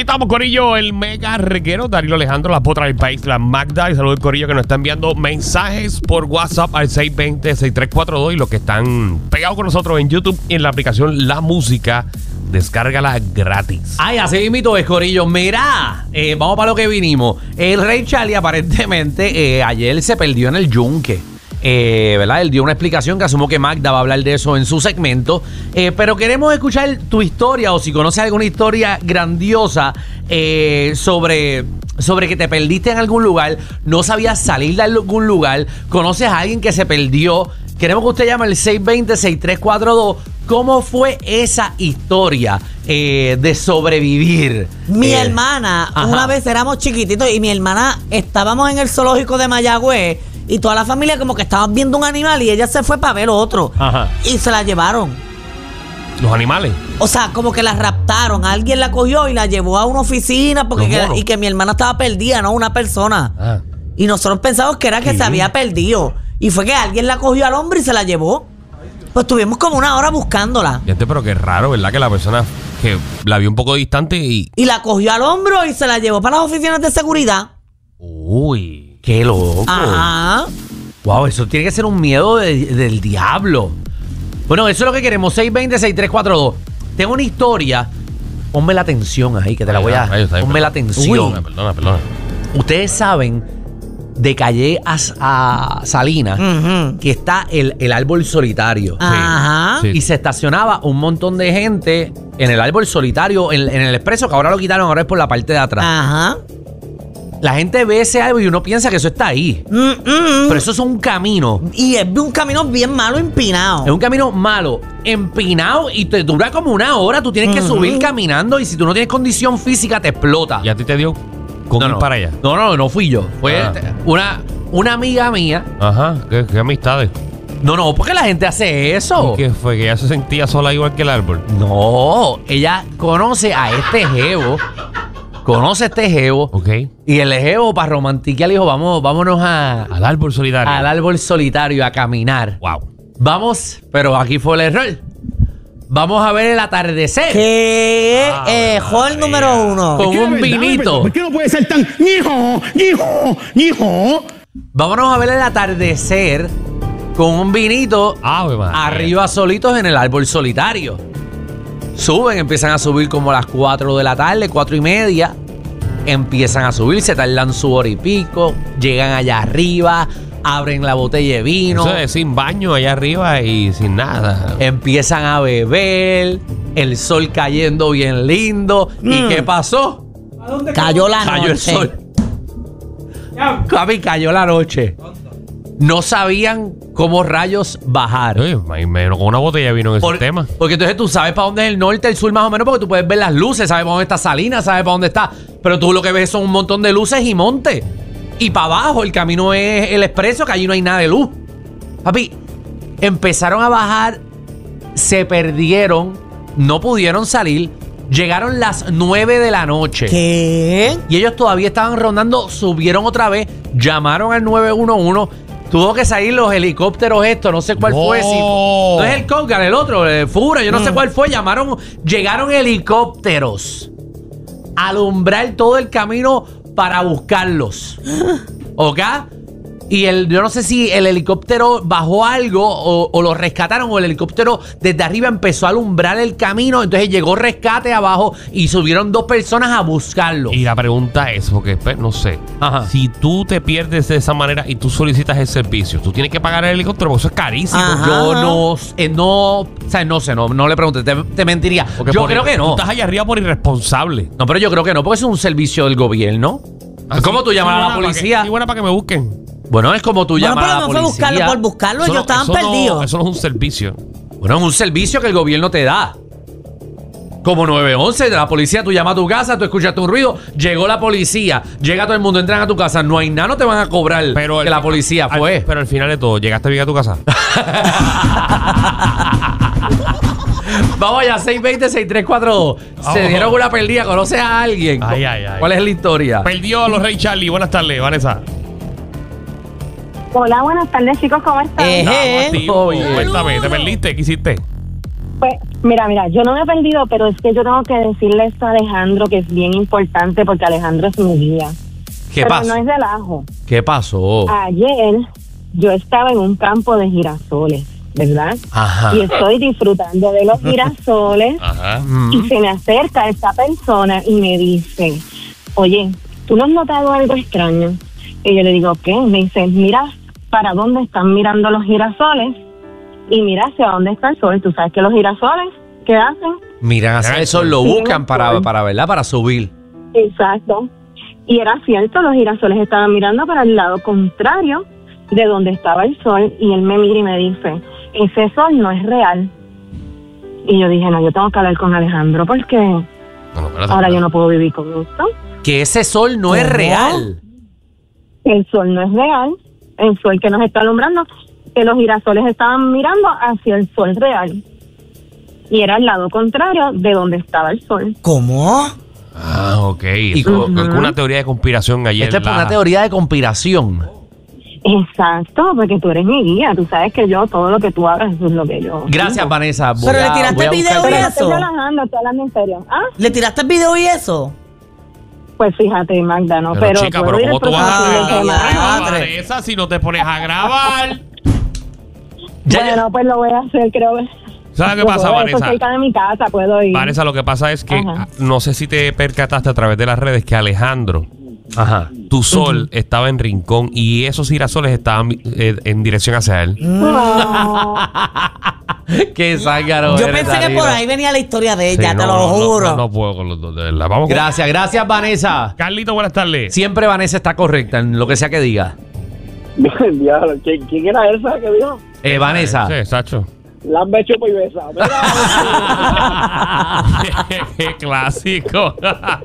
estamos, Corillo, el mega reguero, Darío Alejandro, la potra del país, la Magda, y saludos, Corillo, que nos está enviando mensajes por WhatsApp al 620-6342 y los que están pegados con nosotros en YouTube y en la aplicación La Música, descárgala gratis. Ay, así mismo es, Corillo. Mira, vamos para lo que vinimos. El Rey Charlie aparentemente ayer se perdió en el yunque. ¿Verdad? Él dio una explicación que asumo que Magda va a hablar de eso en su segmento. Pero queremos escuchar tu historia o si conoces alguna historia grandiosa sobre que te perdiste en algún lugar, no sabías salir de algún lugar, conoces a alguien que se perdió. Queremos que usted llame al 620-6342. ¿Cómo fue esa historia de sobrevivir? Mi hermana, una vez éramos chiquititos y mi hermana estábamos en el zoológico de Mayagüez y toda la familia como que estaban viendo un animal y ella se fue para ver otro. Ajá. Y se la llevaron. Los animales. O sea, como que la raptaron. Alguien la cogió y la llevó a una oficina y que mi hermana estaba perdida, no una persona. Ah. Y nosotros pensamos que era que se había perdido. Y fue que alguien la cogió al hombro y se la llevó. Pues estuvimos como una hora buscándola. Pero qué raro, ¿verdad? Que la persona que la vio un poco distante y la cogió al hombro y se la llevó para las oficinas de seguridad. Uy. ¡Qué loco! Ajá. Wow, eso tiene que ser un miedo del diablo. Bueno, eso es lo que queremos. 620-6342. Tengo una historia. Ponme la atención ahí, que te la voy a... Ponme la atención. Perdona. Ustedes saben de Calle a Salinas, que está el árbol solitario. Ajá. Sí. Y se estacionaba un montón de gente en el árbol solitario, en el expreso, que ahora lo quitaron, ahora es por la parte de atrás. Ajá. La gente ve ese árbol y uno piensa que eso está ahí. Pero eso es un camino. Y es un camino bien malo, empinado. Es un camino malo, empinado y te dura como una hora. Tú tienes que subir caminando y si tú no tienes condición física te explota. ¿Y a ti te dio con ir para allá? No fui yo. Fue una amiga mía. Ajá, ¿qué amistades? No, porque la gente hace eso. ¿Y qué fue? ¿Que ella se sentía sola igual que el árbol? No, ella conoce a este jevo. Ok. Y el jevo, para romantiquear, le dijo, vámonos Al árbol solitario. al árbol solitario a caminar. Wow. Vamos, pero aquí fue el error. Vamos a ver el atardecer. Que hall número 1. Con un vinito. ¿Por qué no puede ser tan hijo? Vámonos a ver el atardecer con un vinito Ave María. arriba solitos en el árbol solitario. Empiezan a subir como a las 4 de la tarde, 4:30. Empiezan a subir, se tardan su hora y pico. Llegan allá arriba, abren la botella de vino. Eso es sin baño allá arriba y sin nada. Empiezan a beber, el sol cayendo bien lindo. ¿Y qué pasó? Cayó la noche. Cayó el sol. Cayó la noche. No sabían cómo rayos bajar. Oye, menos con una botella de vino en ese tema. Porque entonces tú sabes para dónde es el norte, el sur más o menos, porque tú puedes ver las luces, sabes para dónde está Salinas, sabes para dónde está. Pero tú lo que ves son un montón de luces y monte. Y para abajo el camino es el expreso, que allí no hay nada de luz. Papi, empezaron a bajar, se perdieron, no pudieron salir. Llegaron las 9 de la noche. ¿Qué? Y ellos todavía estaban rondando, subieron otra vez, llamaron al 911. Tuvo que salir los helicópteros no sé cuál fue. No es el Coast Guard, el otro, el Fura, yo no sé cuál fue. Llegaron helicópteros a alumbrar todo el camino para buscarlos. ¿Ok? Y yo no sé si el helicóptero bajó algo o lo rescataron o el helicóptero desde arriba empezó a alumbrar el camino. Entonces llegó rescate abajo y subieron 2 personas a buscarlo. Y la pregunta es, porque no sé, Ajá. si tú te pierdes de esa manera y tú solicitas el servicio, tú tienes que pagar el helicóptero porque eso es carísimo. Ajá. Yo no sé, no le pregunté, te mentiría. Porque Yo creo que no. Tú estás allá arriba por irresponsable. No, pero yo creo que no, porque es un servicio del gobierno. ¿Cómo tú llamas a la policía? Y buena para que me busquen. Bueno, es como tú llamas a la no policía. fue buscarlo por buscarlo, ellos estaban perdidos. Eso no es un servicio. Bueno, es un servicio que el gobierno te da. Como 911, de la policía, tú llamas a tu casa, tú escuchaste un ruido, llegó la policía, llega todo el mundo, entran a tu casa, no hay nada, no te van a cobrar que la policía fue. Pero al final de todo, ¿llegaste bien a tu casa? Vamos allá, 620-6342. Se dieron una perdida, ¿conoces a alguien? Ay. ¿Cuál es la historia? Perdió a los Rey Charlie. Buenas tardes, Vanessa. Hola, buenas tardes, chicos, ¿cómo están? Estamos activos. Oye. Cuéntame, ¿te perdiste? ¿Qué hiciste? Pues Mira, yo no me he perdido, pero es que yo tengo que decirle esto a Alejandro, que es bien importante, porque Alejandro es mi guía. ¿Qué pero pasó? no es relajo. ¿Qué pasó? Ayer yo estaba en un campo de girasoles, ¿verdad? Ajá. Y estoy disfrutando de los girasoles Ajá. y se me acerca esta persona y me dice, oye, ¿tú no has notado algo extraño? Y yo le digo, ¿qué? Me dice, mira para dónde están mirando los girasoles y mira hacia dónde está el sol. Tú sabes que los girasoles, ¿qué hacen? Miran hacia el sol, lo buscan para ¿verdad? Para subir. Exacto. Y era cierto, los girasoles estaban mirando para el lado contrario de donde estaba el sol, y él me mira y me dice, ese sol no es real. Y yo dije, no, yo tengo que hablar con Alejandro porque ahora yo no puedo vivir con esto. Que ese sol no es real. El sol no es real, el sol que nos está alumbrando, que los girasoles estaban mirando hacia el sol real. Y era el lado contrario de donde estaba el sol. ¿Cómo? Ah, ok. Y Con una teoría de conspiración ayer. Esta es una teoría de conspiración. Exacto, porque tú eres mi guía, tú sabes que yo, todo lo que tú hagas, eso es lo que yo... Gracias, digo. Vanessa. Pero le tiraste voy a video buscar- y Pero eso. estoy relajando, estoy hablando en serio. ¿Ah? ¿Le tiraste el video y eso? Pues fíjate, Magda, ¿no? Pero chica, puedo pero ir ¿cómo el tú vas próximo a fin de semana. madre. Vanessa si no te pones a grabar? Bueno, pues lo voy a hacer, creo. ¿Sabes qué pasa, Eso Vanessa? cerca de mi casa, puedo ir. Vanessa, lo que pasa es que Ajá. no sé si te percataste a través de las redes que Alejandro, Ajá. tu sol estaba en Rincón y esos girasoles estaban en dirección hacia él. No. Qué zángaro Yo eres, pensé que Danilo. por ahí venía la historia de ella, Sí, te no, lo no, juro. No puedo con los dos, de verdad. Vamos con Gracias, Vanessa. Carlito, buenas tardes. Siempre Vanessa está correcta en lo que sea que diga. Diablo, ¿quién era esa que dijo? Vanessa. Sí, Sacho. Lambe chupa y besa. Mira, Qué clásico.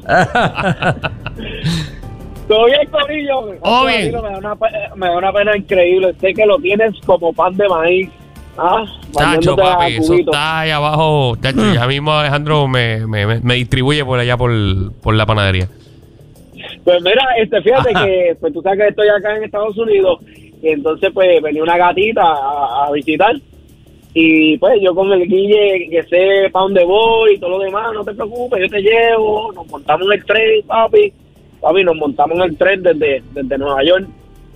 todo bien, corillo. Oh, bien. Me da una pena increíble. Sé que lo tienes como pan de maíz. Chacho, Bañándote a papi, eso cubito. está ahí abajo. Chacho, ya mismo Alejandro me distribuye por allá por la panadería. Pues mira, fíjate Ajá. que pues tú sabes que estoy acá en Estados Unidos y entonces pues venía una gatita a visitar y pues yo con el guille que sé para dónde voy y todo lo demás, no te preocupes, yo te llevo, nos montamos en el tren, papi, nos montamos en el tren desde Nueva York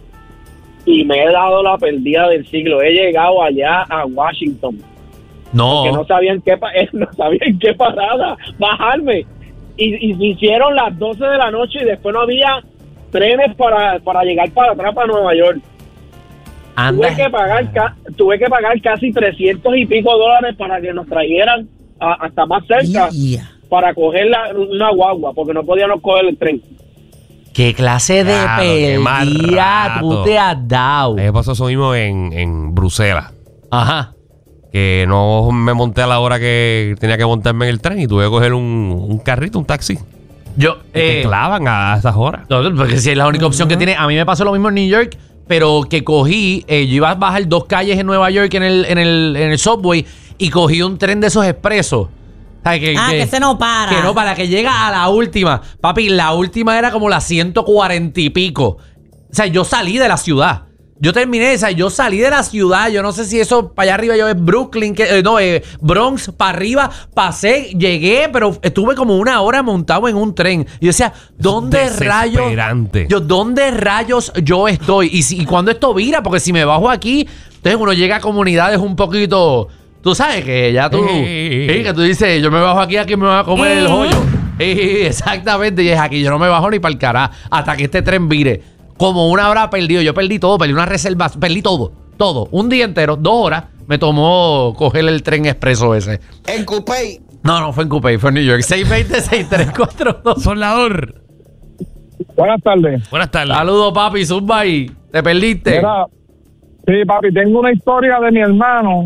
y me he dado la perdida del siglo, he llegado allá a Washington que no sabían no sabían qué parada bajarme. Y se hicieron las 12 de la noche y después no había trenes para llegar para atrás para Nueva York. Anda. Tuve que pagar casi 300 y pico dólares para que nos trajeran hasta más cerca Yeah. para coger una guagua, porque no podíamos coger el tren. ¿Qué clase de Claro, qué mal perdida tú rato. te has dado? A mí me pasó eso mismo en Bruselas. Ajá. Que no me monté a la hora que tenía que montarme en el tren y tuve que coger un carrito, un taxi. Yo, Te clavan a esas horas. no, porque si es la única opción que tiene. A mí me pasó lo mismo en New York, pero que cogí, yo iba a bajar 2 calles en Nueva York en el subway y cogí un tren de esos expresos. ¿Sabes? Que ese no para. Que no, para que llega a la última. Papi, la última era como las 140 y pico. O sea, yo salí de la ciudad. Yo terminé esa, yo salí de la ciudad. Yo no sé si eso para allá arriba yo es Brooklyn, Bronx, para arriba, pasé, llegué, pero estuve como 1 hora montado en un tren. Y yo decía, ¿dónde rayos? Desesperante. ¿Dónde rayos yo estoy? Y cuando esto vira, porque si me bajo aquí, entonces uno llega a comunidades un poquito. Tú sabes que ya tú. Que tú dices, yo me bajo aquí me va a comer el hoyo. Exactamente. Y es aquí, yo no me bajo ni para el carajo hasta que este tren vire. Como 1 hora perdido. Yo perdí todo, perdí una reserva, perdí todo. Todo. Un día entero, 2 horas, me tomó coger el tren expreso ese. En Coupé. No fue en Coupé, fue en New York. 620-6342. Soldador. Buenas tardes. Buenas tardes. Saludos, papi, zumba ahí. Te perdiste. Mira, sí, papi, tengo una historia de mi hermano.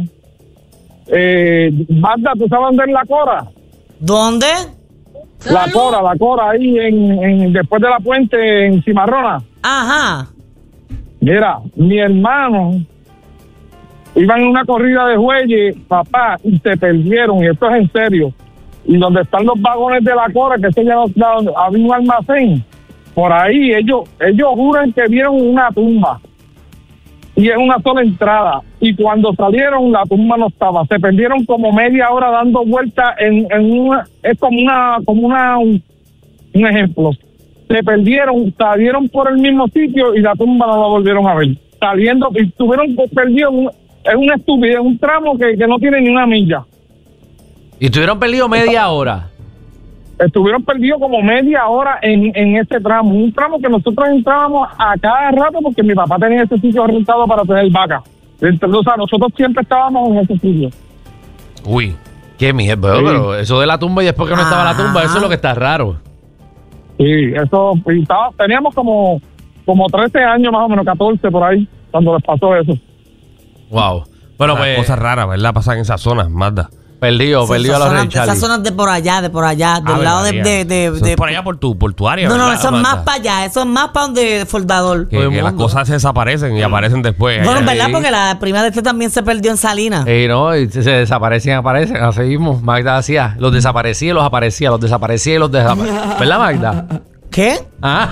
Magda, ¿tú sabes dónde es la Cora? ¿Dónde? La Cora, ahí después de la puente en Cimarrona. Ajá. Mira, mi hermano iba en una corrida de jueyes, papá, y se perdieron, y esto es en serio. Y donde están los vagones de la Cora, que había un almacén, por ahí ellos juran que vieron una tumba. y es una sola entrada. Y cuando salieron, la tumba no estaba. Se perdieron como media hora dando vueltas en una, es un ejemplo. Se perdieron, salieron por el mismo sitio y la tumba no la volvieron a ver. Saliendo, y estuvieron perdidos, es una estupidez, un tramo que no tiene ni una milla. Y estuvieron perdidos media hora. Estuvieron perdidos como media hora en ese tramo. Un tramo que nosotros entrábamos a cada rato porque mi papá tenía ese sitio rentado para tener vaca. Entonces, o sea, nosotros siempre estábamos en ese sitio. Uy. Qué mierda, pero eso de la tumba y después que no estaba la tumba, eso es lo que está raro. Sí, eso, teníamos como 13 años más o menos, 14 por ahí, cuando les pasó eso. Wow. Bueno, pues. Cosas raras, ¿verdad? Pasan en esas zonas, Magda. Perdido a los Rey Charlie. Esas zonas de por allá, del lado Eso de es por allá por tu área. No, ¿verdad, eso es Magda? más para allá, eso es más para donde Soldador. Que las cosas se desaparecen y aparecen después. Bueno, Allá. ¿verdad? Porque la prima de este también se perdió en Salinas. No, y se desaparecen, aparecen. Así mismo, Magda hacía. Los desaparecía y los aparecía, los desaparecía y los desaparecía. ¿Verdad, Magda? ¿Qué? Ah.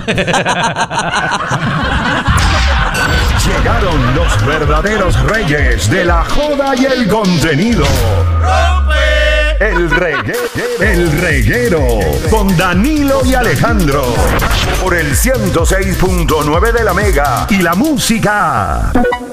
Llegaron los verdaderos reyes de la joda y el contenido. El reguero con Danilo y Alejandro por el 106.9 de la Mega y la música.